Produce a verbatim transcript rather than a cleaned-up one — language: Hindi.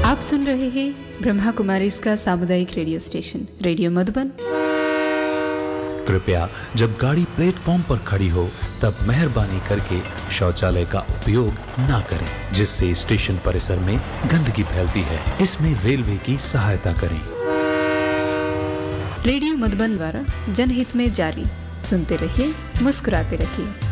आप सुन रहे हैं ब्रह्मा कुमारी इसका सामुदायिक रेडियो स्टेशन रेडियो मधुबन। कृपया जब गाड़ी प्लेटफॉर्म पर खड़ी हो तब मेहरबानी करके शौचालय का उपयोग ना करें, जिससे स्टेशन परिसर में गंदगी फैलती है। इसमें रेलवे की सहायता करें। रेडियो मधुबन द्वारा जनहित में जारी। सुनते रहिए, मुस्कुराते रहिए।